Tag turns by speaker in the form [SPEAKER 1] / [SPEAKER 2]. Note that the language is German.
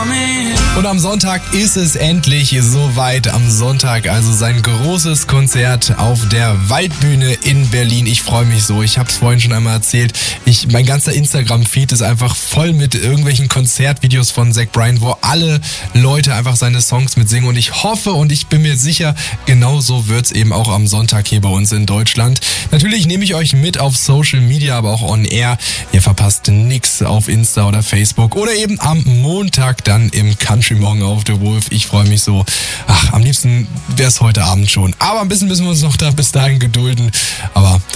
[SPEAKER 1] Und am Sonntag ist es endlich soweit. Am Sonntag also sein großes Konzert auf der Waldbühne in Berlin. Ich freue mich so. Ich habe es vorhin schon einmal erzählt. Mein ganzer Instagram-Feed ist einfach voll mit irgendwelchen Konzertvideos von Zach Bryan, wo alle Leute einfach seine Songs mitsingen. Und ich hoffe und ich bin mir sicher, genauso wird's eben auch am Sonntag hier bei uns in Deutschland. Natürlich nehme ich euch mit auf Social Media, aber auch on air. Ihr verpasst nix auf Insta oder Facebook oder eben am Montag dann im Country Morgen auf The Wolf. Ich freue mich so. Am liebsten wäre es heute Abend schon. Aber ein bisschen müssen wir uns noch bis dahin gedulden. Aber